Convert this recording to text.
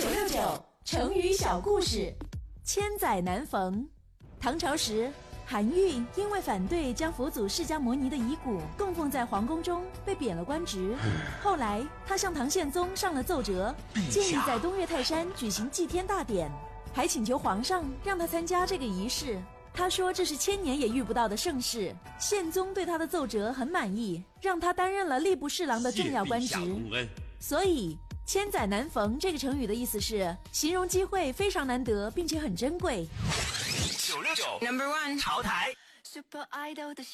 969成语小故事。千载难逢。唐朝时，韩愈因为反对将佛祖释迦摩尼的遗骨供奉在皇宫中，被贬了官职。后来他向唐宪宗上了奏折，建议在东岳泰山举行祭天大典，还请求皇上让他参加这个仪式。他说这是千年也遇不到的盛事。宪宗对他的奏折很满意，让他担任了吏部侍郎的重要官职。所以千载难逢这个成语的意思是形容机会非常难得，并且很珍贵。 969 Number 1 潮台。Super Idol 的